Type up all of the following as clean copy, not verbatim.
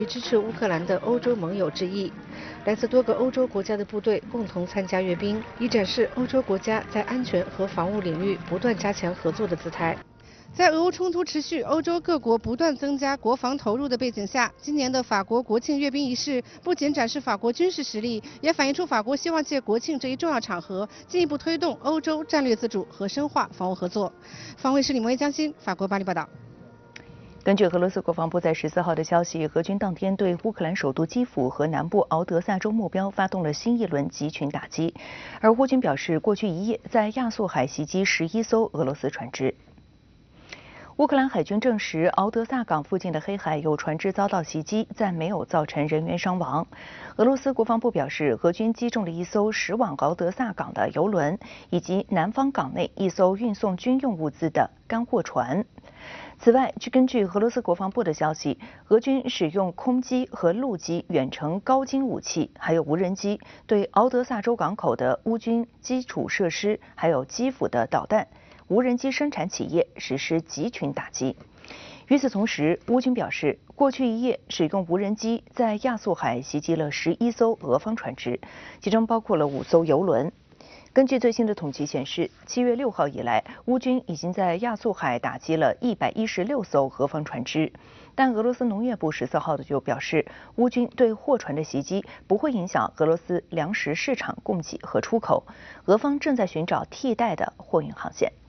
支持乌克兰的欧洲盟友之一。来自多个欧洲国家的部队共同参加阅兵，以展示欧洲国家在安全和防务领域不断加强合作的姿态。在俄乌冲突持续、欧洲各国不断增加国防投入的背景下，今年的法国国庆阅兵仪式不仅展示法国军事实力，也反映出法国希望借国庆这一重要场合，进一步推动欧洲战略自主和深化防务合作。方卫视李萌威江欣，法国巴黎报道。 根据俄罗斯国防部在14号的消息，俄军当天对乌克兰首都基辅和南部敖德萨州目标发动了新一轮集群打击，而乌军表示，过去一夜在亚速海袭击11艘俄罗斯船只。乌克兰海军证实，敖德萨港附近的黑海有船只遭到袭击，但没有造成人员伤亡。俄罗斯国防部表示，俄军击中了一艘驶往敖德萨港的油轮，以及南方港内一艘运送军用物资的干货船。此外，根据俄罗斯国防部的消息，俄军使用空机和陆基远程高精武器，还有无人机，对敖德萨州港口的乌军基础设施，还有基辅的导弹、无人机生产企业实施集群打击。与此同时，乌军表示，过去一夜使用无人机在亚速海袭击了11艘俄方船只，其中包括了5艘油轮。根据最新的统计显示，7月6号以来，乌军已经在亚速海打击了116艘俄方船只。但俄罗斯农业部14号就表示，乌军对货船的袭击不会影响俄罗斯粮食市场供给和出口，俄方正在寻找替代的货运航线。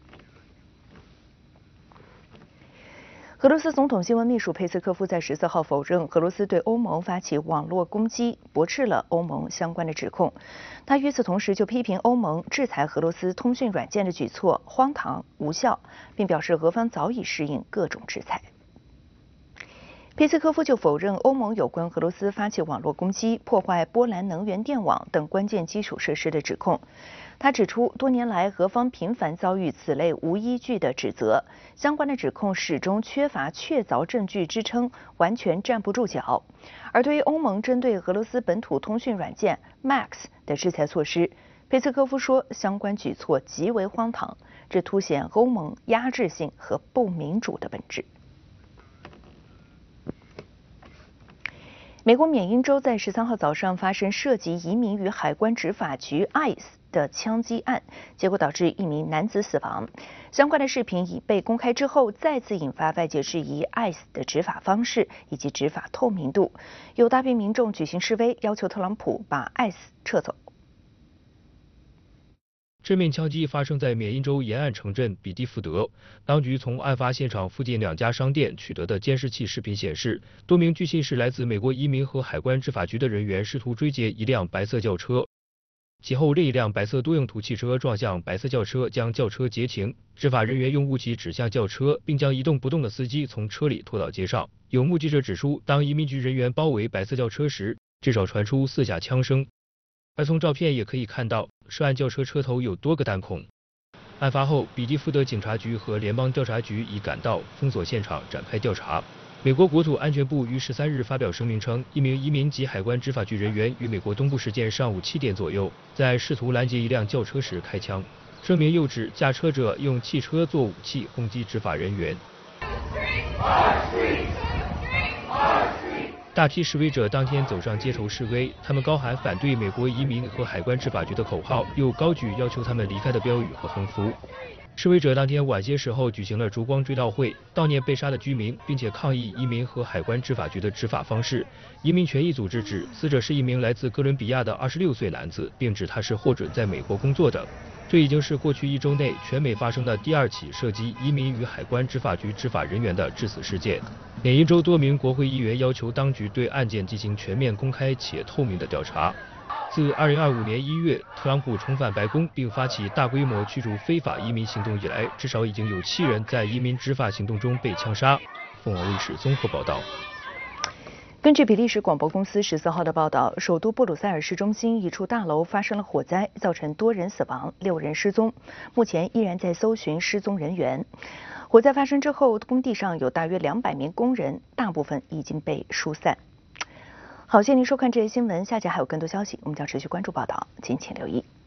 俄罗斯总统新闻秘书佩斯科夫在14号否认俄罗斯对欧盟发起网络攻击，驳斥了欧盟相关的指控。他与此同时就批评欧盟制裁俄罗斯通讯软件的举措荒唐无效，并表示俄方早已适应各种制裁。佩斯科夫就否认欧盟有关俄罗斯发起网络攻击、破坏波兰能源电网等关键基础设施的指控。他指出，多年来俄方频繁遭遇此类无依据的指责，相关的指控始终缺乏确凿证据支撑，完全站不住脚。而对于欧盟针对俄罗斯本土通讯软件 Max 的制裁措施，佩斯科夫说，相关举措极为荒唐，这凸显欧盟压制性和不民主的本质。美国缅因州在13号早上发生涉及移民与海关执法局 ICE 的枪击案，结果导致1名男子死亡。相关的视频已被公开之后，再次引发外界质疑 ICE 的执法方式以及执法透明度。有大批民众举行示威，要求特朗普把 ICE 撤走。 这面枪击发生在缅因州沿岸城镇比蒂福德。当局从案发现场附近2家商店取得的监视器视频显示，多名据信是来自美国移民和海关执法局的人员试图追截一辆白色轿车，其后另一辆白色多用途汽车撞向白色轿车，将轿车截停。执法人员用武器指向轿车，并将一动不动的司机从车里拖到街上。有目击者指出，当移民局人员包围白色轿车时，至少传出4下枪声。而从照片也可以看到，涉案轿车车头有多个弹孔。案发后，比蒂福德警察局和联邦调查局已赶到，封锁现场，展开调查。美国国土安全部于13日发表声明称，一名移民及海关执法局人员于美国东部时间上午7点左右，在试图拦截一辆轿车时开枪。声明又指，驾车者用汽车做武器轰击执法人员。大批示威者当天走上街头示威，他们高喊反对美国移民和海关执法局的口号，又高举要求他们离开的标语和横幅。示威者当天晚些时候举行了烛光追悼会，悼念被杀的居民，并且抗议移民和海关执法局的执法方式。移民权益组织指，死者是一名来自哥伦比亚的26岁男子，并指他是获准在美国工作的。这已经是过去1周内全美发生的第2起涉及移民与海关执法局执法人员的致死事件。缅因州多名国会议员要求当局对案件进行全面、公开且透明的调查。自2025年1月，特朗普重返白宫并发起大规模驱逐非法移民行动以来，至少已经有7人在移民执法行动中被枪杀。凤凰卫视综合报道。 根据比利时广播公司14号的报道，首都布鲁塞尔市中心一处大楼发生了火灾，造成多人死亡，6人失踪，目前依然在搜寻失踪人员。火灾发生之后，工地上有大约200名工人，大部分已经被疏散。好，谢谢您收看这些新闻，下节还有更多消息，我们将持续关注报道，敬请留意。